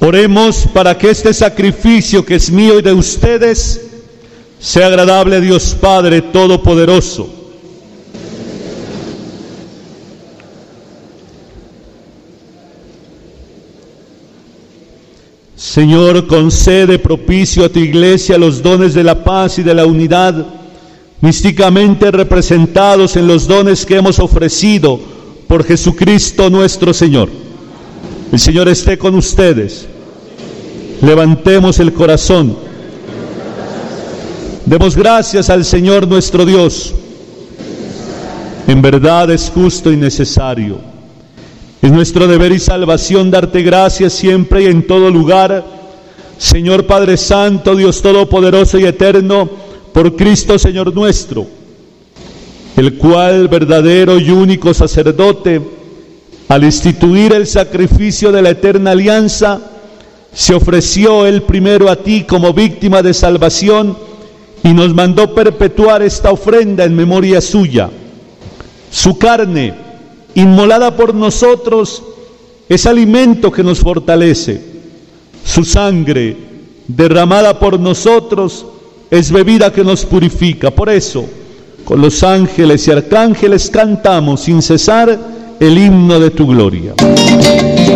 Oremos para que este sacrificio que es mío y de ustedes sea agradable a Dios Padre Todopoderoso. Señor, concede propicio a tu iglesia los dones de la paz y de la unidad, místicamente representados en los dones que hemos ofrecido por Jesucristo nuestro Señor. El Señor esté con ustedes. Levantemos el corazón. Demos gracias al Señor nuestro Dios. En verdad es justo y necesario. Es nuestro deber y salvación darte gracias siempre y en todo lugar, Señor Padre Santo, Dios Todopoderoso y Eterno, por Cristo Señor nuestro, el cual, verdadero y único sacerdote, al instituir el sacrificio de la eterna alianza, se ofreció Él primero a ti como víctima de salvación y nos mandó perpetuar esta ofrenda en memoria suya. Su carne, inmolada por nosotros, es alimento que nos fortalece. Su sangre, derramada por nosotros, es bebida que nos purifica. Por eso, con los ángeles y arcángeles cantamos sin cesar el himno de tu gloria.